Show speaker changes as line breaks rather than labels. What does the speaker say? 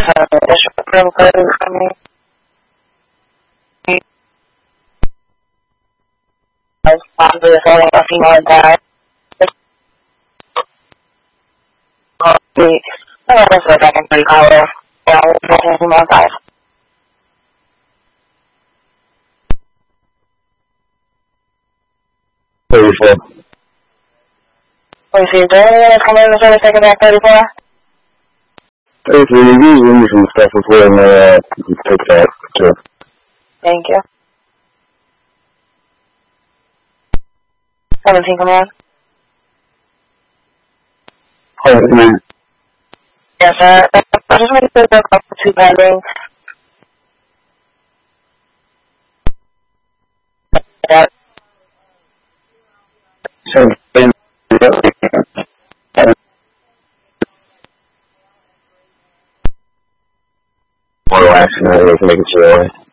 Just real quick for me. Possibly the same a female died. That's what I can call her. Yeah, a female died. Wait, so you're doing it? Come in the service second back 34?
33, usually some stuff before and take that too.
Thank you. 17, come on.
Oh, man.
Yes, sir. I just want to put up 2 pending. Yeah.
So, auto action, I was making sure.